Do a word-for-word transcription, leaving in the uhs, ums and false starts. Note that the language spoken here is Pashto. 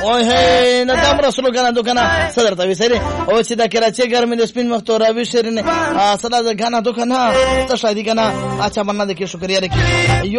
او هي نه تم رسول کنه دکانه صدر ته وسره او چې دا کراچي ګرمي د سپین مخ تور اوی شرنه صدا د غانا دکانه ته شادي کنه اچھا بننا د کې شکریا رکی